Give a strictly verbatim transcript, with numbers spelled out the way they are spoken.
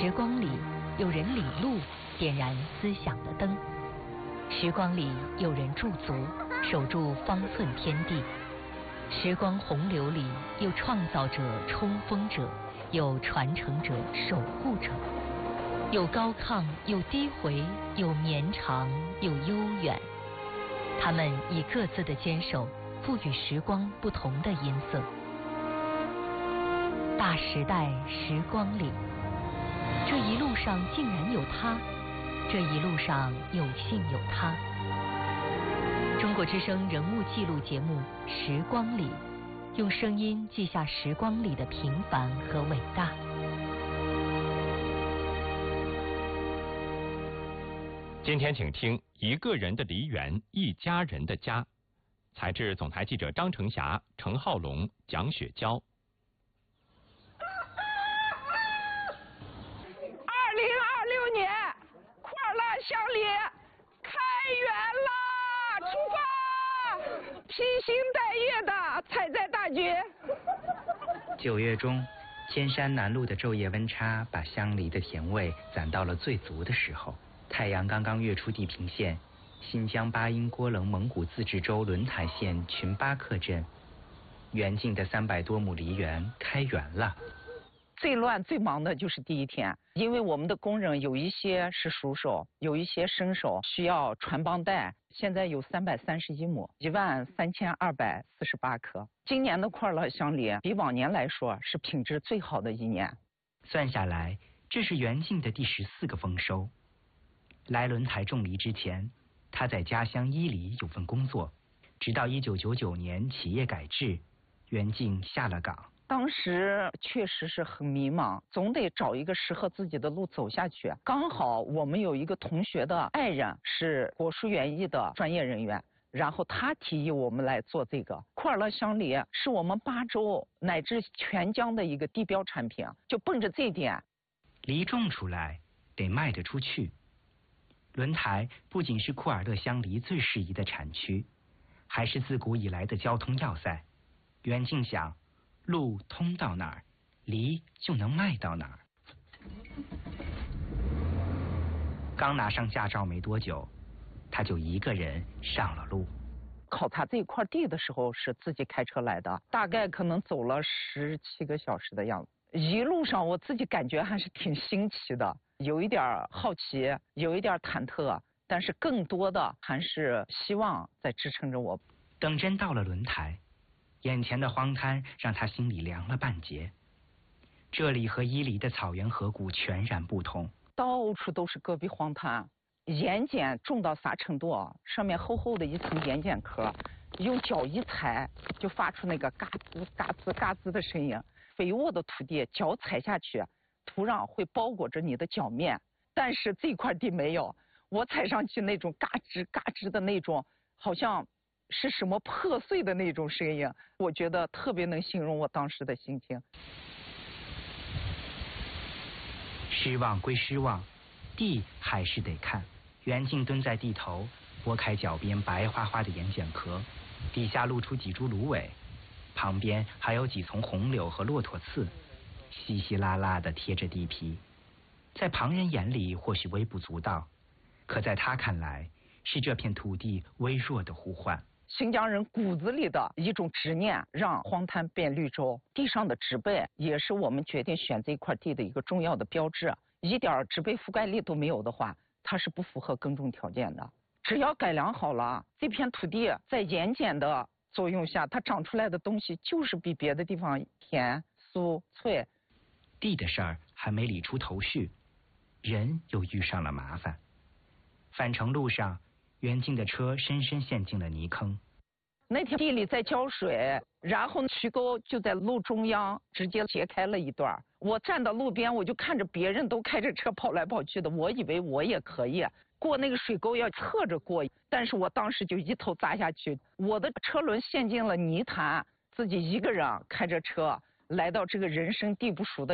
时光里有人领路，点燃思想的灯；时光里有人驻足，守住方寸天地；时光洪流里有创造者、冲锋者，有传承者、守护者，有高亢，有低回，有绵长，有悠远。他们以各自的坚守，赋予时光不同的音色。大时代时光里，这一路上竟然有他，这一路上有幸有他。中国之声人物记录节目《时光里》，用声音记下时光里的平凡和伟大。 今天请听《一个人的梨园，一家人的家》，采自总台记者张成霞、程浩龙、蒋雪娇。 二零二六年，快乐乡里开园啦！出发，披星戴月的采摘大军。 九月中，千山南路的昼夜温差把乡里的甜味攒到了最足的时候。太阳刚刚跃出地平线，新疆巴音郭楞蒙古自治州轮台县群巴克镇，园境的三百多亩梨园开园了。 最乱最忙的就是第一天，因为我们的工人有一些是熟手，有一些生手，需要传帮带。现在有三百三十一亩，一万三千二百四十八棵。今年的快乐乡里比往年来说是品质最好的一年。 算下来，这是园境的第十四个丰收。来轮台种梨之前，他在家乡伊犁有份工作，直到一九九九年企业改制，园境下了岗。 当时确实是很迷茫，总得找一个适合自己的路走下去。刚好我们有一个同学的爱人是果蔬园艺的专业人员，然后他提议我们来做这个快乐乡梨，是我们巴州乃至全疆的一个地标产品。就奔着这一点， 梨种出来得卖得出去。轮台不仅是库尔勒乡梨最适宜的产区，还是自古以来的交通要塞。园境想，路通到哪儿，梨就能卖到哪儿。刚拿上驾照没多久，他就一个人上了路。 考察这块地的时候是自己开车来的，大概可能走了十七个小时的样子。一路上我自己感觉还是挺新奇的，有一点好奇，有一点忐忑，但是更多的还是希望在支撑着我。 等真到了轮台，眼前的荒滩让他心里凉了半截。这里和伊犁的草原河谷全然不同， 到处都是戈壁荒滩，盐碱重到啥程度啊？上面厚厚的一层盐碱壳，用脚一踩就发出那个嘎吱嘎吱嘎吱的声音。肥沃的土地，脚踩下去，土壤会包裹着你的脚面，但是这块地没有，我踩上去那种嘎吱嘎吱的那种，好像是什么破碎的那种声音，我觉得特别能形容我当时的心情。 失望归失望，地还是得看。袁静蹲在地头，拨开脚边白花花的盐碱壳，底下露出几株芦苇。旁边还有几丛红柳和骆驼刺，稀稀拉拉的贴着地皮，在旁人眼里或许微不足道，可在他看来是这片土地微弱的呼唤。 新疆人骨子里的一种执念，让荒滩变绿洲。地上的植被也是我们决定选这块地的一个重要的标志。一点植被覆盖力都没有的话，它是不符合耕种条件的。只要改良好了，这片土地在盐碱的作用下，它长出来的东西就是比别的地方甜、酥、脆。 地的事儿还没理出头绪，人又遇上了麻烦。返程路上，袁静的车深深陷进了泥坑。 那天地里在浇水，然后渠沟就在路中央直接截开了一段。我站到路边，我就看着别人都开着车跑来跑去的，我以为我也可以过那个水沟，要侧着过，但是我当时就一头扎下去，我的车轮陷进了泥潭，自己一个人开着车来到这个人生地不熟的